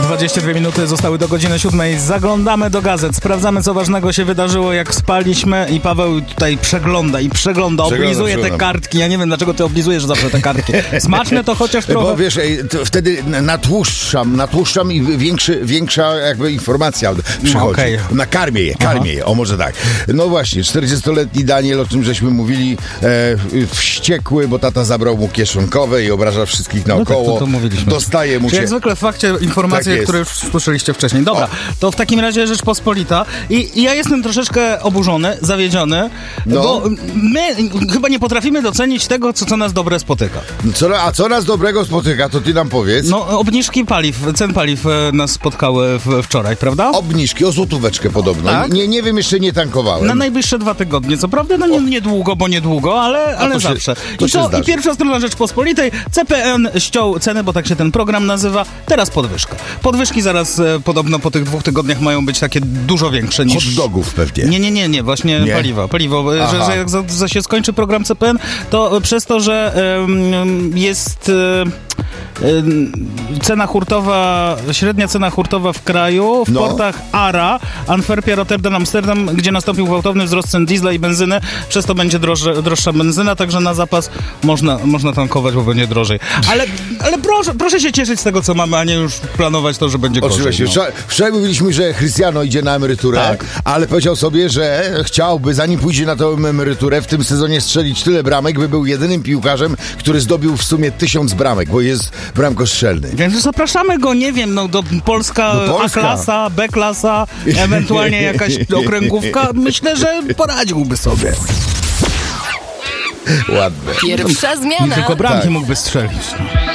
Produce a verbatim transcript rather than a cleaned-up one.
dwadzieścia dwie minuty zostały do godziny siódmej. Zaglądamy do gazet, sprawdzamy, co ważnego się wydarzyło, jak spaliśmy, i Paweł tutaj przegląda i przegląda, oblizuje te kartki. Ja nie wiem, dlaczego ty oblizujesz zawsze te kartki. Smaczne to chociaż trochę. Bo wiesz, wtedy natłuszczam, natłuszczam i większy, większa jakby informacja przychodzi. Okay. Nakarmię je, karmię je, o może tak. No właśnie, czterdziestoletni Daniel, o czym żeśmy mówili, e, wściekły, bo tata zabrał mu kieszonkowe i obraża wszystkich naokoło. No tak, to, to mówiliśmy. Dostaje mu się... Jak zwykle w fakcie informacje, tak które już słyszeliście wcześniej. Dobra, o. to w takim razie Rzeczpospolita. I, I ja jestem troszeczkę oburzony, zawiedziony, no. bo my chyba nie potrafimy docenić tego, co, co nas dobre spotyka. Co, a co nas dobrego spotyka, to ty nam powiedz. No, obniżki paliw, cen paliw nas spotkały w, wczoraj, prawda? Obniżki, o złotóweczkę podobno. Tak? Nie, nie wiem, jeszcze nie tankowałem. Na najbliższe dwa tygodnie, co prawda, no nie, niedługo, bo niedługo, ale, ale zawsze. Się, to I, to, I pierwsza strona Rzeczpospolitej, C P N ściął ceny, bo tak się ten program nazywa, teraz podwyżka. Podwyżki zaraz e, podobno po tych dwóch tygodniach mają być takie dużo większe niż... Hot dogów pewnie. Nie, nie, nie, nie, właśnie nie? paliwa. Paliwo, że, że jak za, za się skończy program C P N, to przez to, że e, jest... E, cena hurtowa, średnia cena hurtowa w kraju, w no. portach Ara, Antwerpia, Rotterdam, Amsterdam, gdzie nastąpił gwałtowny wzrost cen diesla i benzyny, przez to będzie droższe, droższa benzyna, także na zapas można, można tankować, bo będzie drożej. Ale, ale proszę, proszę się cieszyć z tego, co mamy, a nie już planować to, że będzie gorzej. Oczywiście. No. Wczoraj, wczoraj mówiliśmy, że Cristiano idzie na emeryturę, tak. ale powiedział sobie, że chciałby, zanim pójdzie na tą emeryturę, w tym sezonie strzelić tyle bramek, by był jedynym piłkarzem, który zdobił w sumie tysiąc bramek, bo jest bramkostrzelny. Więc zapraszamy go, nie wiem, no do Polska, do Polska. A-klasa, B-klasa, ewentualnie jakaś okręgówka. Myślę, że poradziłby sobie. Ładne. Pierwsza zmiana. Nie tylko bramki tak. mógłby strzelić. No.